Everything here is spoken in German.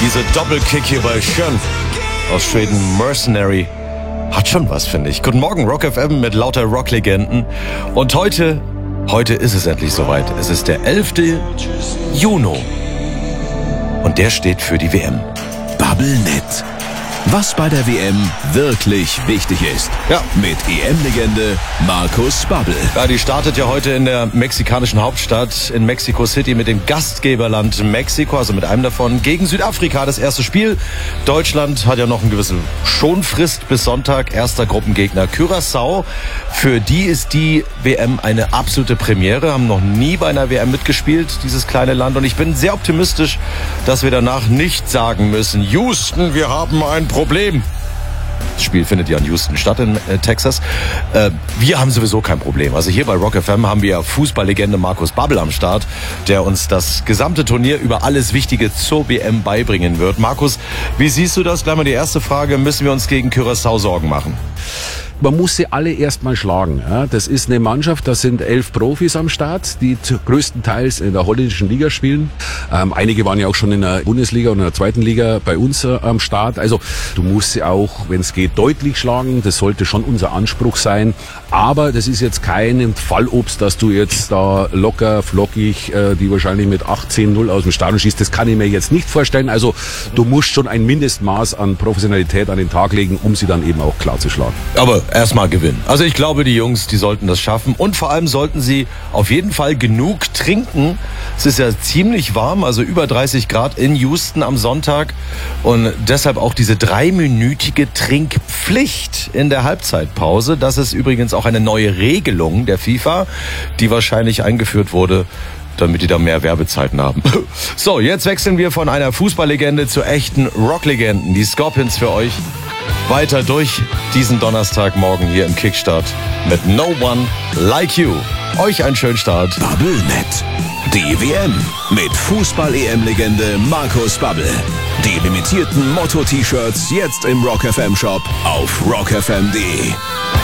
Dieser Doppelkick hier bei Schön aus Schweden, Mercenary, hat schon was, finde ich. Guten Morgen, Rock FM mit lauter Rocklegenden. Und heute ist es endlich soweit. Es ist der 11. Juni. Und der steht für die WM. Bubblenet. Was bei der WM wirklich wichtig ist. Ja. Mit EM-Legende Markus Babbel. Ja, die startet ja heute in der mexikanischen Hauptstadt in Mexico City mit dem Gastgeberland Mexiko, also mit einem davon, gegen Südafrika. Das erste Spiel. Deutschland hat ja noch eine gewisse Schonfrist bis Sonntag. Erster Gruppengegner Curaçao. Für die ist die WM eine absolute Premiere. Haben noch nie bei einer WM mitgespielt, dieses kleine Land. Und ich bin sehr optimistisch, dass wir danach nicht sagen müssen, Houston, wir haben ein Problem. Das Spiel findet ja in Houston statt, in Texas. Wir haben sowieso kein Problem. Also hier bei Rock FM haben wir Fußballlegende Markus Babbel am Start, der uns das gesamte Turnier über alles Wichtige zur WM beibringen wird. Markus, wie siehst du das? Gleich mal die erste Frage. Müssen wir uns gegen Curaçao Sorgen machen? Man muss sie alle erstmal schlagen. Ja, das ist eine Mannschaft, da sind 11 Profis am Start, die größtenteils in der holländischen Liga spielen. Einige waren ja auch schon in der Bundesliga und in der zweiten Liga bei uns am Start. Also du musst sie auch, wenn es geht, deutlich schlagen. Das sollte schon unser Anspruch sein. Aber das ist jetzt kein Fallobst, dass du jetzt da locker, flockig, die wahrscheinlich mit 18-0 aus dem Stadion schießt. Das kann ich mir jetzt nicht vorstellen. Also du musst schon ein Mindestmaß an Professionalität an den Tag legen, um sie dann eben auch klar zu schlagen. Aber erstmal gewinnen. Also ich glaube, die Jungs, die sollten das schaffen. Und vor allem sollten sie auf jeden Fall genug trinken. Es ist ja ziemlich warm, also über 30 Grad in Houston am Sonntag. Und deshalb auch diese 3-minütige Trinkpflicht in der Halbzeitpause. Das ist übrigens auch eine neue Regelung der FIFA, die wahrscheinlich eingeführt wurde, damit die da mehr Werbezeiten haben. So, jetzt wechseln wir von einer Fußballlegende zu echten Rocklegenden. Die Scorpions für euch. Weiter durch diesen Donnerstagmorgen hier im Kickstart mit No One Like You. Euch einen schönen Start. Bubblenet. Die WM mit Fußball-EM-Legende Markus Babbel. Die limitierten Motto-T-Shirts jetzt im Rock FM Shop auf rockfm.de.